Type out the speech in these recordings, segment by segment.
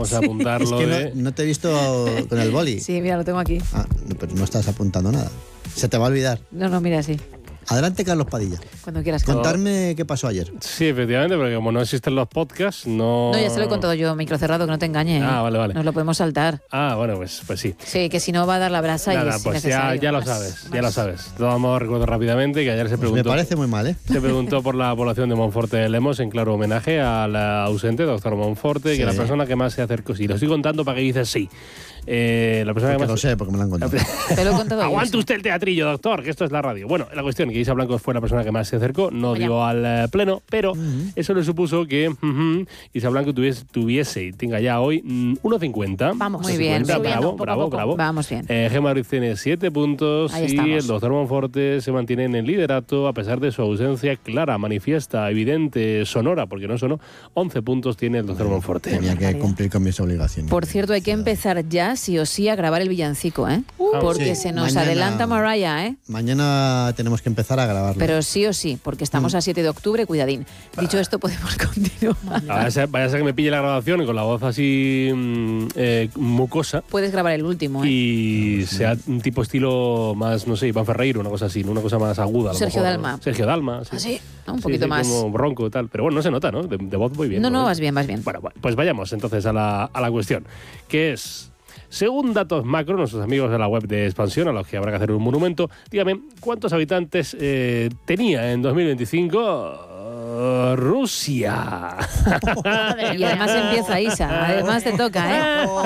vamos a apuntarlo. Es que no te he visto con el boli. Sí, mira, lo tengo aquí. Pero no estás apuntando nada. Se te va a olvidar. No, mira, sí. Adelante, Carlos Padilla. Cuando quieras. Contarme qué pasó ayer. Sí, efectivamente, porque como no existen los podcasts, no... No, ya se lo he contado yo, micro cerrado, que no te engañe. Vale. Nos lo podemos saltar. Bueno, pues sí. Sí, que si no va a dar la brasa Nada, y es pues innecesario. ya lo sabes, ya lo sabes. Vamos, recuerdo rápidamente que ayer se preguntó... Me parece muy mal, ¿eh? Se preguntó por la población de Monforte de Lemos en claro homenaje al ausente doctor Monforte, Sí. que la persona que más se acercó. Sí, lo estoy contando para que dices sí. La persona que más... Lo sé, porque me lo han contado. Te lo he contado yo, Aguante sí. usted el teatrillo, doctor, que esto es la radio. Bueno, la cuestión es que Isa Blanco fue la persona que más se acercó, no dio al pleno, pero eso le supuso que Isa Blanco tenga ya hoy 1,50. Vamos, muy bien. Bravo. Vamos bien. Gemma Ruiz tiene 7 puntos Ahí y estamos. el doctor Monforte se mantiene en el liderato a pesar de su ausencia clara, manifiesta, evidente, sonora, porque no sonó. 11 puntos tiene el doctor Monforte. Tenía que cumplir con mis obligaciones. Por cierto, hay que empezar ya, sí o sí, a grabar el villancico, ¿eh? Porque sí. se nos Mañana- adelanta Mariah, ¿eh? Mañana tenemos que empezar a grabarlo. Pero sí o sí, porque estamos a 7 de octubre, cuidadín. Dicho esto, podemos continuar. Vaya a ser que me pille la grabación con la voz así mucosa Puedes grabar el último, ¿eh? y sea un tipo estilo más, no sé, Iván Ferreiro, una cosa así, ¿no? Una cosa más aguda. a lo Sergio mejor. Dalma. Sergio Dalma, sí. ¿Ah, sí? Un Sí, poquito sí, más. como bronco y tal. Pero bueno, no se nota, ¿no? De voz muy bien. No, vas bien. Bueno, pues vayamos entonces a la cuestión, que es, según datos macro, nuestros amigos de la web de Expansión, a los que habrá que hacer un monumento, dígame, ¿cuántos habitantes tenía en 2025 Rusia? Y además empieza Isa, además te toca, ¿eh?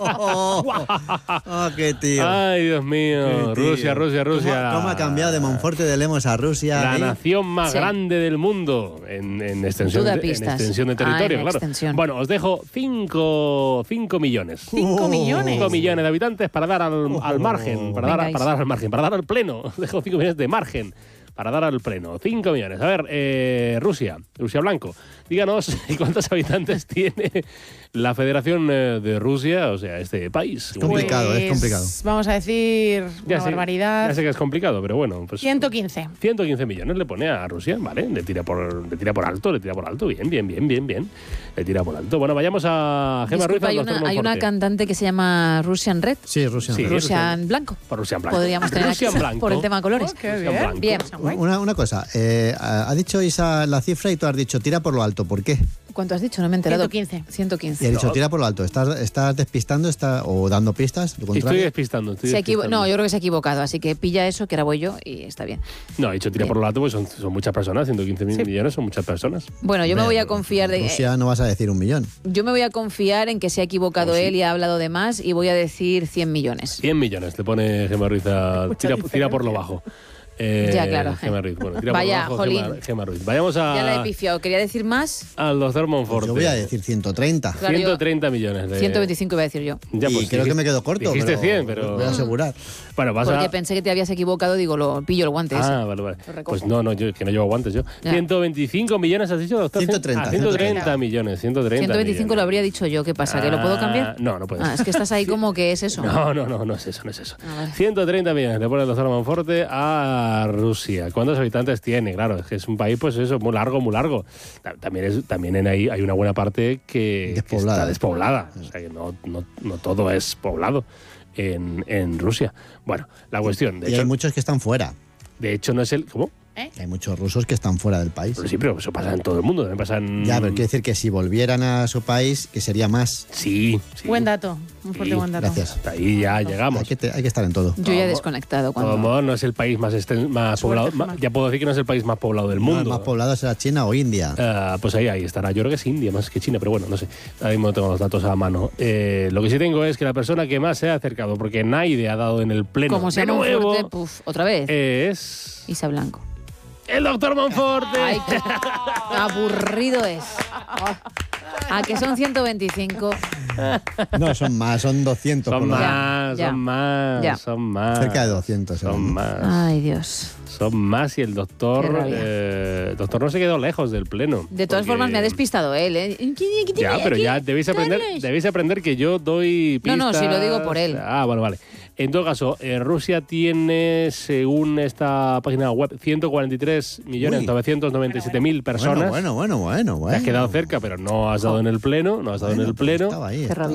¡Qué tío! Ay, Dios mío, Qué tío. Rusia. ¿Cómo ha cambiado de Monforte de Lemos a Rusia? La ¿eh? nación más Sí. grande del mundo en extensión, Tú da en pistas. extensión de territorio, en claro. extensión. Bueno, os dejo 5 millones. 5 millones. 5 millones de habitantes para dar al margen, para dar al pleno. Os dejo 5 millones de margen para dar al pleno. 5 millones. A ver, Rusia Blanco, díganos cuántos habitantes tiene la Federación de Rusia, o sea, este país. Es complicado, es complicado. Vamos a decir Ya una sé, barbaridad. Ya sé que es complicado, pero bueno, pues 115. 115 millones le pone a Rusia, ¿vale? Le tira por alto. Bien. Le tira por alto. Bueno, vayamos a Gemma Ruiz. Disculpa, hay una cantante que se llama Russian Red. Sí, Rusia. Sí. Russian Blanco. Por Russian Blanco. Podríamos tener aquí Russian Blanco. por el tema colores. Oh, qué Russian bien. Blanco. Bien. Una cosa, ha dicho Isa la cifra y tú has dicho tira por lo alto. ¿Por qué? ¿Cuánto has dicho? No me he enterado. 115. Y 115. ha dicho tira por lo alto. ¿Estás despistando o dando pistas? ¿Lo Estoy contrario? despistando. No, yo creo que se ha equivocado, así que pilla eso, que era voy yo, y está bien. No, he dicho tira por lo alto, pues son muchas personas. 115 millones son muchas personas. Bueno, yo me voy a confiar Rusia no vas a decir 1 millón. yo me voy a confiar en que se ha equivocado Oh, sí. él y ha hablado de más y voy a decir 100 millones. 100 millones le pone Gemma Ruiz tira por lo bajo. Ya, claro. Gemma Ruiz. Bueno, tira Vaya, por lo bajo, jolín. Gemma Ruiz. Vayamos Ya la he pifiado. Quería decir más. al doctor Monforte. Yo voy a decir 130. Claro, yo- 130 millones. 125 iba a decir yo. Ya, y pues, creo que me quedo corto. Dijiste 100, pero... Voy a asegurar. Bueno, vas Porque a... pensé que te habías equivocado, digo, lo pillo el guante ese. Vale. Lo recojo. Pues no, yo que no llevo guantes yo. Ya. 125 millones has dicho, doctor. 130. 130 millones, 130 125 lo millones. habría dicho yo. ¿Qué pasa? ¿Que lo puedo cambiar? No puedes. Es que estás ahí como que es eso. No es eso. Vale. 130 millones le pone el doctor Monforte a Rusia. ¿Cuántos habitantes tiene? Claro, es que es un país, pues eso, muy largo. También hay una buena parte que está despoblada. O sea, que no todo es poblado en Rusia. Bueno, la cuestión, de Y hecho, hay muchos que están fuera. de hecho no es el... ¿Cómo? Hay muchos rusos que están fuera del país. Pero sí, pero eso pasa en todo el mundo. También pasa en... Ya, pero quiere decir que si volvieran a su país, que sería más. Sí. Buen dato. Un fuerte buen dato. Gracias. Hasta ahí ya llegamos. Hay que estar en todo. Yo ya he desconectado. De Cuando... todos modos, no es el país más poblado. Ya puedo decir que no es el país más poblado del mundo. El más poblado será China o India. Pues ahí estará. Yo creo que es India más que China, pero bueno, no sé. Ahora mismo no tengo los datos a mano. Lo que sí tengo es que la persona que más se ha acercado, porque nadie ha dado en el pleno Como de sea muy nuevo, fuerte, puf, otra vez. es Isa Blanco. el doctor Monforte. Ay, qué aburrido es. A que son 125. No, son más, son 200. Son por lo menos. más, Ya. son más, Ya. son más. Cerca de 200. Son más. Ay, Dios. Son más y el Qué doctor... rabia. el doctor no se quedó lejos del pleno. De todas porque- formas, me ha despistado él, ¿eh? Ya, pero ya debéis aprender que yo doy pistas. No, si lo digo por él. Vale. En todo caso, Rusia tiene, según esta página web, 143.997.000 personas. Bueno. Te has quedado cerca, pero no has dado en el pleno. Estaba ahí. Qué rabia.